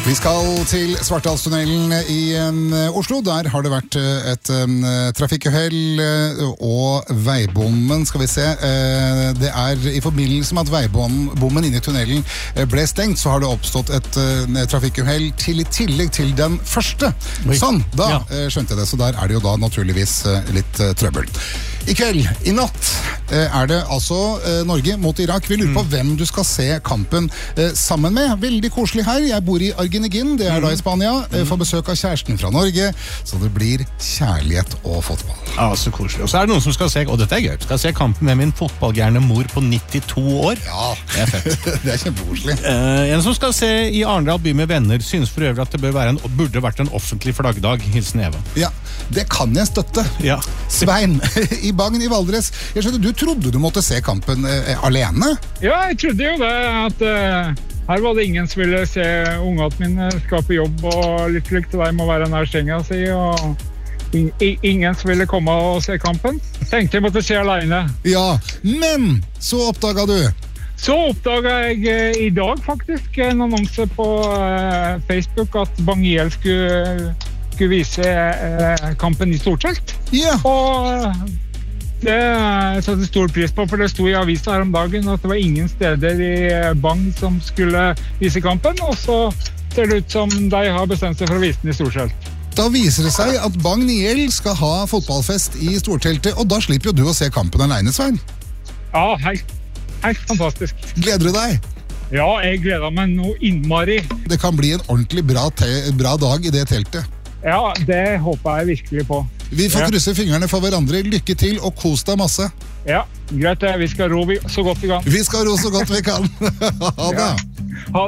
Vi skal til Svartdalstunnelen i Oslo. Der har det vært et trafikkuhell og veibommen, skal vi se. Det i forbindelse med at veibommen inne i tunnelen ble stengt, så har det oppstått et trafikkuhell til i tillegg til den første. Sånn, da skjønte jeg det. Så der det jo da naturligvis litt trøbbel. I kveld, i natt, det altså Norge mot Irak. Vi lurer på hvem du skal se kampen sammen med. Veldig koselig her. Jeg bor i Argenigin, det da i Spania. Får besøk av kjæresten fra Norge, så det blir kjærlighet og fotball. Ja, så koselig. Og så det noen som skal se, og dette gøy, skal se kampen med min fotballgærne mor på 92 år. Ja, det fett. Det kjempekoselig. En som skal se i Arendal by med venner, synes for øvrig at det burde vært en offentlig flaggdag. Hilsen Eva. Ja, det kan jeg støtte. Ja. Svein, i Bagn i Valdres. Jeg skjønner, du trodde du måtte se kampen alene? Ja, jeg trodde jo det, at her var det ingen som ville se ungene mine skal på jobb, og litt slik til deg må være nær senga si, og ingen som ville komme og se kampen. Tenkte jeg måtte se alene. Ja, men så oppdaget du? Så oppdaget jeg i dag faktisk en annonse på Facebook at Bang-IL skulle vise kampen i stortelt. Ja. Og det satte stor pris på, for det sto i avisen her om dagen at det var ingen steder i Bang som skulle vise kampen, og så ser det ut som de har bestemt seg for å vise den i stortelt. Da viser det seg at Bang-IL skal ha fotballfest i storteltet, og da slipper jo du å se kampen alene, Svein. Ja, helt fantastisk. Gleder du deg? Ja, jeg gleder meg noe innmari. Det kan bli en ordentlig bra dag i det teltet. Ja, det håper jeg virkelig på. Vi får krysse fingrene for hverandre. Lykke til og kos deg masse. Ja, greit. Vi skal ro så godt vi kan. Vi skal ro så godt vi kan. Ha det. Ja.